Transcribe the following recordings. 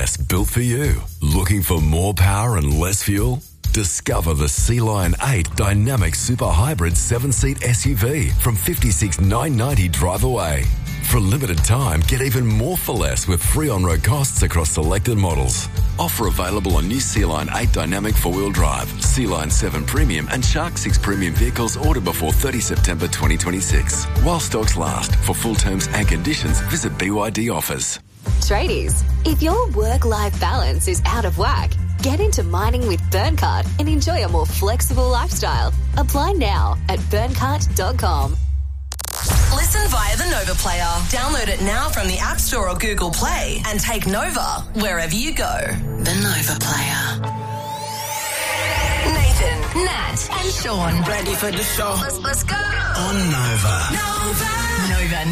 Seabass, built for you. Looking for more power and less fuel? Discover the Sea Lion 8 Dynamic Super Hybrid 7-seat SUV from $56,990 drive away. For a limited time, get even more for less with free on-road costs across selected models. Offer available on new Sea Lion 8 Dynamic 4-wheel drive, Sea Lion 7 Premium and Shark 6 Premium vehicles ordered before 30 September 2026. While stocks last. For full terms and conditions, visit BYD Offers. Tradies, if your work-life balance is out of whack, get into mining with Burncart and enjoy a more flexible lifestyle. Apply now at burncart.com. Listen via the Nova Player. Download it now from the App Store or Google Play and take Nova wherever you go. The Nova Player. Nathan, Nat and Sean. Ready for the show. Let's go. On Nova. Nova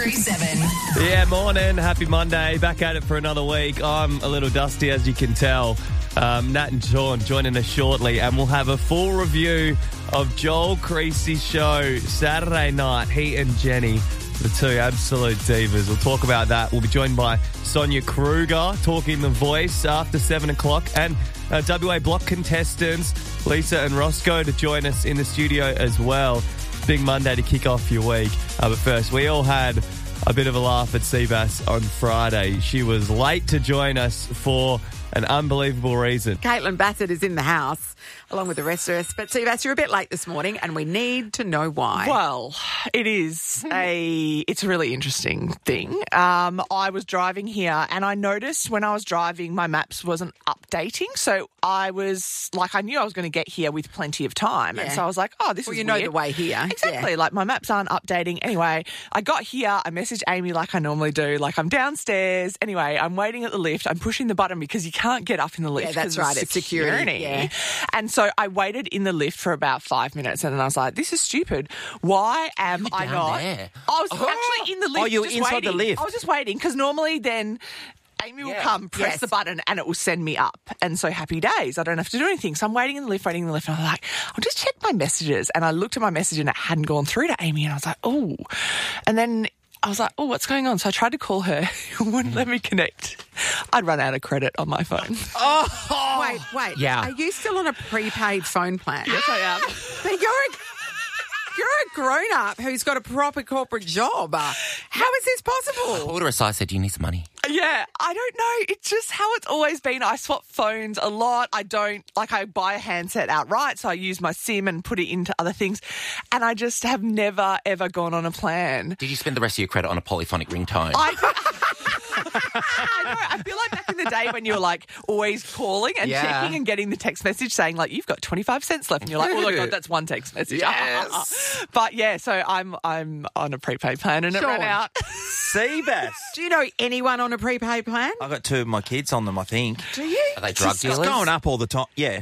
937. Yeah, morning. Happy Monday. Back at it for another week. I'm a little dusty, as you can tell. Nat and Sean joining us shortly, and we'll have a full review of Joel Creasy's show Saturday night. He and Jenny, the two absolute divas. We'll talk about that. We'll be joined by Sonia Kruger, talking The Voice after 7 o'clock, and WA Block contestants Lisa and Roscoe to join us in the studio as well. Big Monday to kick off your week. But first, we all had a bit of a laugh at Seabass on Friday. She was late to join us for an unbelievable reason. Caitlin Bassett is in the house, along with the rest of us. But Seabass, you're a bit late this morning, and we need to know why. Well, it's a really interesting thing. I was driving here, and I noticed when I was driving, my maps wasn't updating. So I was like, I knew I was going to get here with plenty of time. Yeah. And so I was like, this is you know weird. the way here. Exactly. Yeah. Like, my maps aren't updating. Anyway, I got here. I messaged Amy like I normally do. Like, I'm downstairs. Anyway, I'm waiting at the lift. I'm pushing the button because you can't get up in the lift. Yeah, that's right. It's security. Yeah. And so I waited in the lift for about 5 minutes, and then I was like, this is stupid. Why am I not? There? I was actually in the lift. Oh, you were just inside waiting. the lift? I was just waiting because normally then Amy will come, press the button, and it will send me up. And so happy days. I don't have to do anything. So I'm waiting in the lift, and I'm like, I'll just check my messages. And I looked at my message, and it hadn't gone through to Amy, and I was like, oh. And then I was like, what's going on? So I tried to call her. It wouldn't let me connect. I'd run out of credit on my phone. Wait. Yeah. Are you still on a prepaid phone plan? Yes, I am. But you're a grown-up who's got a proper corporate job. How is this possible? Order aside said, you need some money. Yeah, I don't know. It's just how it's always been. I swap phones a lot. I buy a handset outright, so I use my SIM and put it into other things. And I just have never, ever gone on a plan. Did you spend the rest of your credit on a polyphonic ringtone? I know. I feel like back in the day when you were like always calling and checking and getting the text message saying like you've got 25 cents left, and you're like, oh my god, that's one text message. Yes. But yeah, so I'm on a prepaid plan and it ran out. Seabass. Do you know anyone on a prepaid plan? I've got two of my kids on them, I think. Do you? Are they drug dealers? It's going up all the time. Yeah.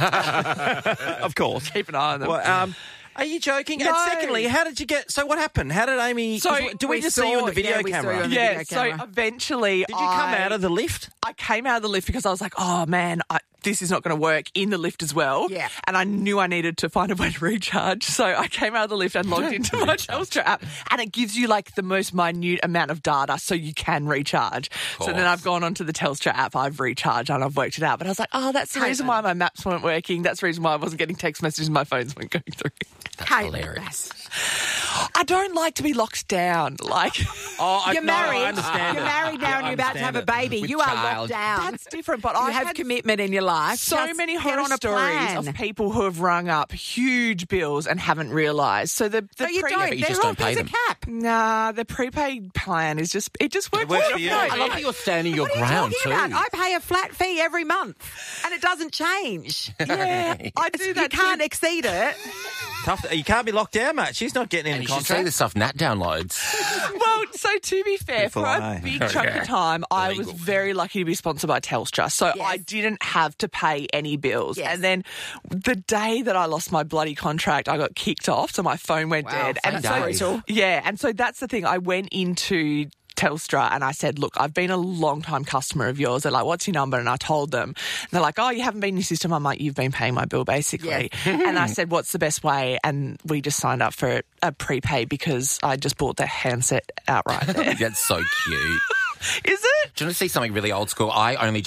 Of course. Keep an eye on them. Well, are you joking? No. And secondly, how did you get... So what happened? How did Amy... So do we just see you on the video we saw you camera? on the Yeah, video so camera. eventually Did you come out of the lift? I came out of the lift because I was like, oh man, this is not going to work in the lift as well. Yeah. And I knew I needed to find a way to recharge. So I came out of the lift and logged into my Telstra app, and it gives you like the most minute amount of data so you can recharge. So then I've gone onto the Telstra app, I've recharged and I've worked it out. But I was like, that's the reason why my maps weren't working. That's the reason why I wasn't getting text messages and my phones weren't going through. That's hilarious. I don't like to be locked down. Like, You're married. I understand You're it. married now and you're about to have a baby. With You are child. locked down. that's different. But You I have had commitment in your life. so Just many get horror on a stories plan. of people who have rung up huge bills and haven't realised. So the No, you pre- don't. but you They're just all don't pay piece of them. cap. Nah, the prepaid plan is just works works for you. I love that you're standing your What are you ground talking too. about? I pay a flat fee every month, and it doesn't change. Yeah, I do that. You can't too. exceed it. Tough. You can't be locked down, mate. She's not getting And in you the should see contract. the stuff Nat downloads. Well, so to be fair, People for I a know. big chunk of time, I was Illegal. very lucky to be sponsored by Telstra. So Yes. I didn't have to pay any bills. Yes. And then the day that I lost my bloody contract, I got kicked off, so my phone went dead. same And day. so, yeah, and so that's the thing. I went into Telstra and I said, look, I've been a long time customer of yours. They're like, what's your number? And I told them. And they're like, oh, you haven't been in your system. I'm like, you've been paying my bill basically. And I said, what's the best way? And we just signed up for a prepaid because I just bought the handset outright there. That's so cute. Is it? Do you want to see something really old school? I only